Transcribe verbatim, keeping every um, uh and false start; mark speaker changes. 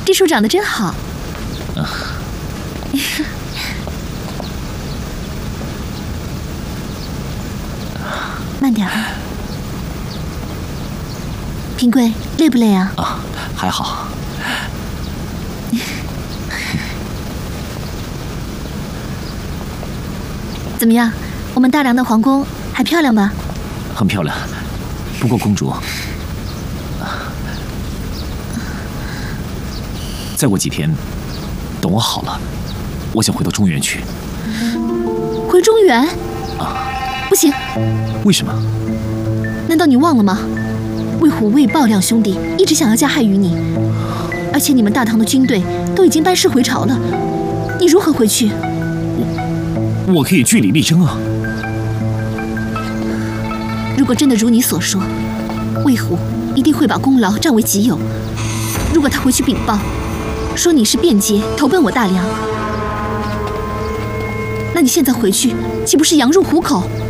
Speaker 1: 这树长得真好。
Speaker 2: 啊、
Speaker 1: 慢点啊。平贵，累不累啊？
Speaker 2: 啊，还好。
Speaker 1: 怎么样？我们大梁的皇宫还漂亮吧？
Speaker 2: 很漂亮。不过公主，再过几天，等我好了，我想回到中原去。
Speaker 1: 回中原？
Speaker 2: 啊，
Speaker 1: 不行。
Speaker 2: 为什么？
Speaker 1: 难道你忘了吗？魏虎、魏豹两兄弟一直想要加害于你，而且你们大唐的军队都已经班师回朝了，你如何回去？
Speaker 2: 我我可以据理力争啊。
Speaker 1: 如果真的如你所说，魏虎一定会把功劳占为己有。如果他回去禀报，说你是便捷投奔我大梁，那你现在回去岂不是羊入虎口？